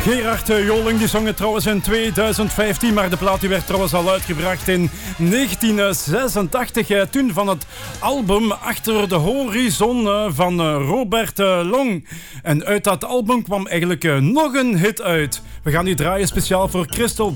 Gerard Joling die zong het trouwens in 2015, maar de plaat die werd trouwens al uitgebracht in 1986. Toen van het album Achter de Horizon van Robert Long. En uit dat album kwam eigenlijk nog een hit uit. We gaan die draaien speciaal voor Crystal